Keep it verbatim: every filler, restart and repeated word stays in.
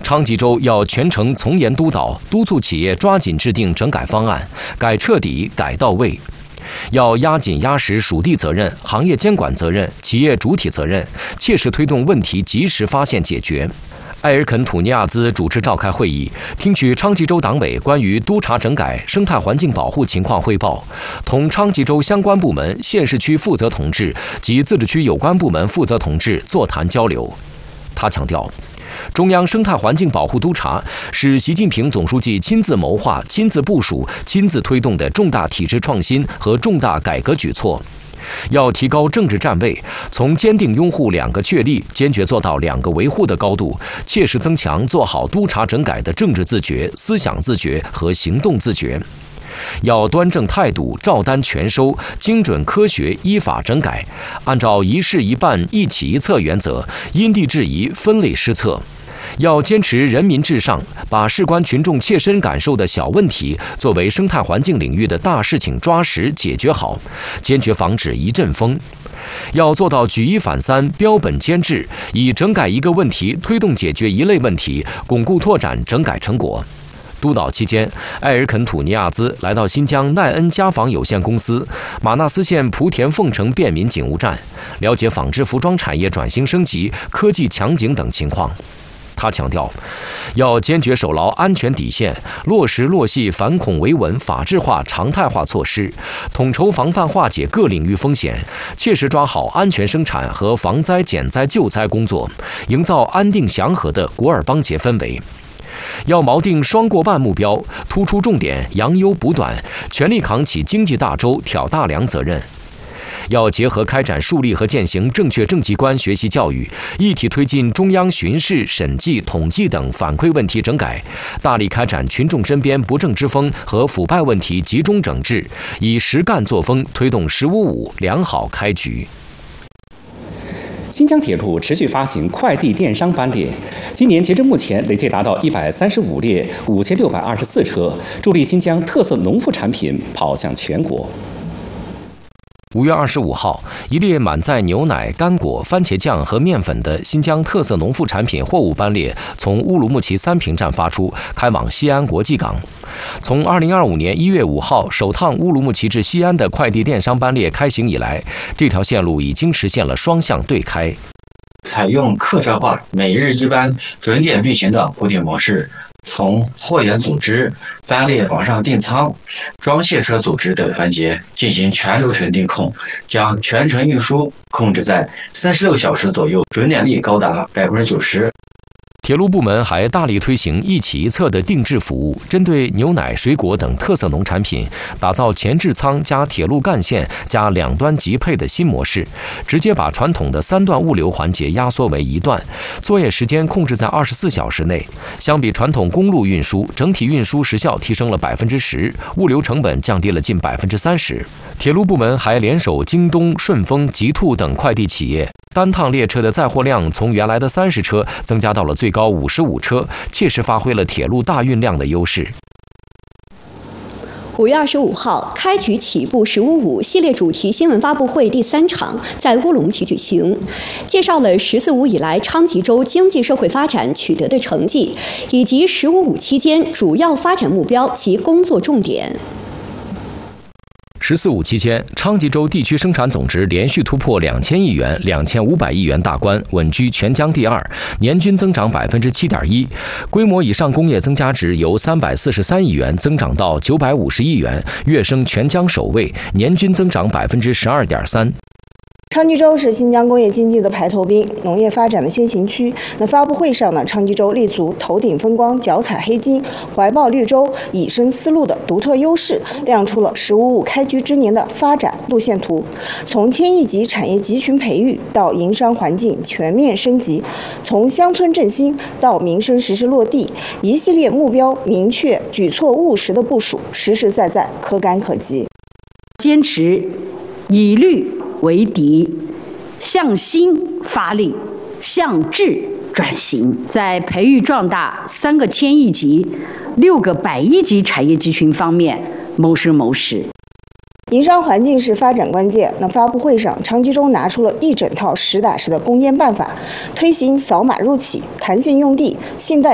昌吉州要全程从严督导，督促企业抓紧制定整改方案，改彻底、改到位。要压紧压实属地责任、行业监管责任、企业主体责任，切实推动问题及时发现解决。埃尔肯吐尼亚兹主持召开会议，听取昌吉州党委关于督查整改生态环境保护情况汇报，同昌吉州相关部门、县市区负责同志及自治区有关部门负责同志座谈交流。他强调，中央生态环境保护督查是习近平总书记亲自谋划、亲自部署、亲自推动的重大体制创新和重大改革举措。要提高政治站位，从坚定拥护两个确立、坚决做到两个维护的高度，切实增强做好督查整改的政治自觉、思想自觉和行动自觉。要端正态度，照单全收，精准科学依法整改，按照一事一办、一起一策原则，因地制宜、分类施策。要坚持人民至上，把事关群众切身感受的小问题作为生态环境领域的大事情抓实解决好，坚决防止一阵风。要做到举一反三、标本兼治，以整改一个问题推动解决一类问题，巩固拓展整改成果。督导期间，埃尔肯吐尼亚兹来到新疆奈恩家纺有限公司、马纳斯县莆田凤城便民警务站，了解纺织服装产业转型升级、科技强警等情况。他强调，要坚决守牢安全底线，落实落细反恐维稳法治化常态化措施，统筹防范化解各领域风险，切实抓好安全生产和防灾减灾救灾工作，营造安定祥和的古尔邦节氛围。要锚定双过半目标，突出重点，扬优补短，全力扛起经济大洲挑大梁责任。要结合开展树立和践行正确政绩观学习教育，一体推进中央巡视、审计、统计等反馈问题整改，大力开展群众身边不正之风和腐败问题集中整治，以实干作风推动“十五五”良好开局。 新疆铁路持续发行快递电商班列，今年截至目前累计达到一百三十五列、五千六百二十四车，助力新疆特色农副产品跑向全国。 五月二十五号，一列满载牛奶、干果、番茄酱和面粉的新疆特色农副产品货物班列从乌鲁木齐三平站发出，开往西安国际港。从二零二五年一月五号首趟乌鲁木齐至西安的快递电商班列开行以来，这条线路已经实现了双向对开。 采用客车化、每日一班、准点运行的固定模式，从货源组织、班列网上订仓、装卸车组织等环节进行全流程定控，将全程运输控制在三十六小时左右，准点率高达百分之九十。 铁路部门还大力推行一起一策的定制服务，针对牛奶、水果等特色农产品，打造前置仓加铁路干线加两端集配的新模式，直接把传统的三段物流环节压缩为一段，作业时间控制在二十四小时内。相比传统公路运输，整体运输时效提升了百分之十，物流成本降低了近百分之三十。铁路部门还联手京东、顺丰、极兔等快递企业，单趟列车的载货量从原来的三十车增加到了最高五十五车，切实发挥了铁路大运量的优势。 五月二十五号，开局起步“十五五”系列主题新闻发布会第三场在乌鲁木齐举行，介绍了“十四五”以来昌吉州经济社会发展取得的成绩，以及“十五五”期间主要发展目标及工作重点。 十四五期间，昌吉州地区生产总值连续突破两千亿元、两千五百亿元大关，稳居全疆第二，年均增长百分之七点一。规模以上工业增加值由三百四十三亿元增长到九百五十亿元，跃升全疆首位，年均增长百分之十二点三。 昌吉州是新疆工业经济的排头兵，农业发展的先行区。那发布会上呢，昌吉州立足头顶风光、脚踩黑金、怀抱绿洲、以身思路的独特优势，亮出了“十五五”开局之年的发展路线图。从千亿级产业集群培育到营商环境全面升级，从乡村振兴到民生实施落地，一系列目标明确、举措务实的部署，实实在在、可感可及。 坚持以绿为敌，向新发力，向质转型，在培育壮大三个千亿级、六个百亿级产业集群方面谋生谋实。 营商环境是发展关键。那发布会上，昌吉州拿出了一整套实打实的攻坚办法，推行扫码入企、弹性用地、信贷